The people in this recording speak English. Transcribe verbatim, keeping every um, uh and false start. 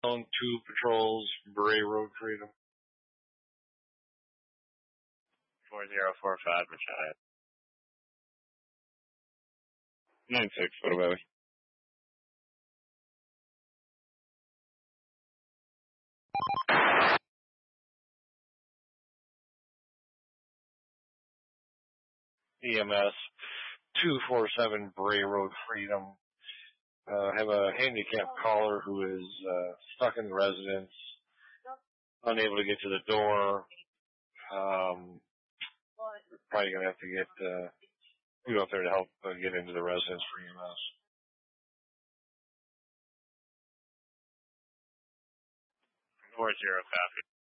On two patrols, Bray Road Freedom. four zero four five, Machado. nine six, what about it? E M S two four seven Bray Road Freedom. Uh, have a handicapped caller who is uh, stuck in the residence, unable to get to the door. Um, probably going to have to get uh, you up there to help uh, get into the residence for E M S. four zero, copy.